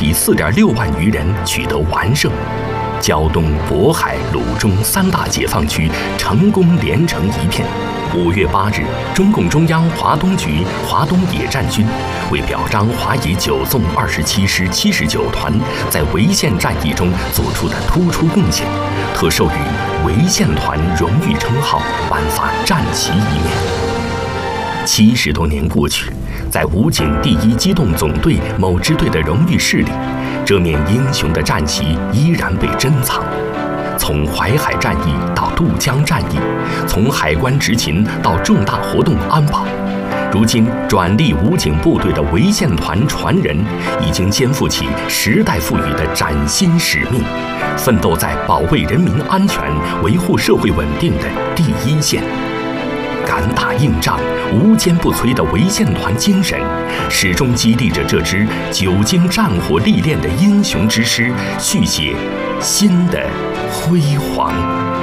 以4.6万余人取得完胜。胶东、渤海、鲁中3大解放区成功连成一片。5月8日，中共中央华东局华东野战军为表彰华野9纵27师79团在潍县战役中做出的突出贡献，特授予潍县团荣誉称号，颁发战旗一面。70多年过去，在武警第1机动总队某支队的荣誉室里，这面英雄的战旗依然被珍藏。从淮海战役到渡江战役，从海关执勤到重大活动安保，如今转隶武警部队的潍县团传人，已经肩负起时代赋予的崭新使命，奋斗在保卫人民安全、维护社会稳定的第一线。敢打硬仗、无坚不摧的潍县团精神，始终激励着这支久经战火历练的英雄之师，续写新的辉煌。